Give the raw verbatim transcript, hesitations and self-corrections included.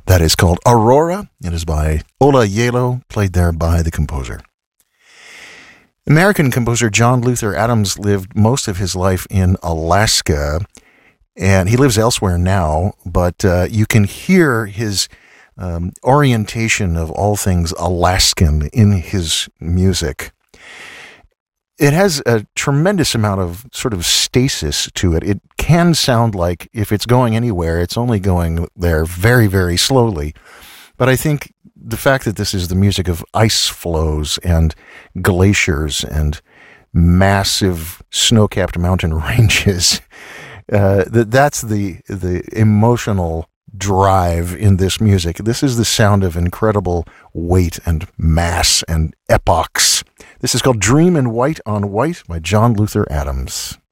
That is called Aurora. It is by Ola Yelo, played there by the composer. American composer John Luther Adams lived most of his life in Alaska, and he lives elsewhere now, but uh, you can hear his um, orientation of all things Alaskan in his music. It has a tremendous amount of sort of stasis to it. It can sound like if it's going anywhere, it's only going there very, very slowly. But I think the fact that this is the music of ice flows and glaciers and massive snow-capped mountain ranges, uh, that that's the the emotional drive in this music. This is the sound of incredible weight and mass and epochs. This is called Dream in White on White by John Luther Adams.